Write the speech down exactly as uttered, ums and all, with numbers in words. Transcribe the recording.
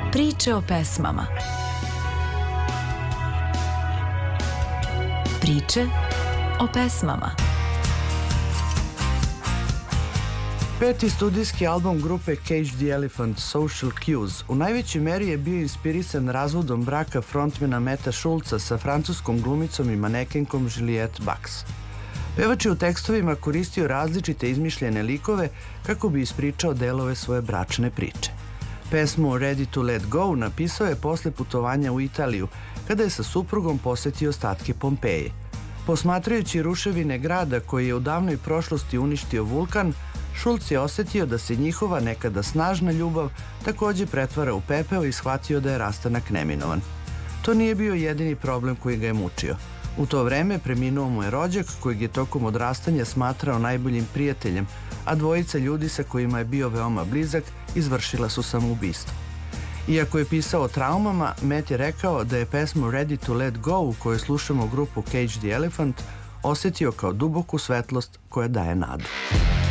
Priče o pesmama. Priče o pesmama. Peti studijski album grupe Cage the Elephant, Social Cues, u najvećoj meri je bio inspirisan razvodom braka frontmena Meta Schulza sa francuskom glumicom i manekenkom Juliette Bax. Pevač je u tekstovima koristio različite izmišljene likove kako bi ispričao delove svoje bračne priče. Pesmu Ready to Let Go napisao je posle putovanja u Italiju, kada je sa suprugom posetio ostatke Pompeje. Posmatrajući ruševine grada koji je u davnoj prošlosti uništio vulkan, Schulz je osetio da se njihova nekada snažna ljubav takođe pretvara u pepeo i shvatio da je rastanak neminovan. To nije bio jedini problem koji ga je mučio. U to vreme preminuo mu je rođak kojeg je tokom odrastanja smatrao najboljim prijateljem, a dvojica ljudi sa kojima je bio veoma blizak izvršila su samoubistvo. Iako je pisao o traumama, Matt je rekao da je pesmu Ready to Let Go, u kojoj slušamo grupu Cage the Elephant, osetio kao duboku svetlost koja daje nadu.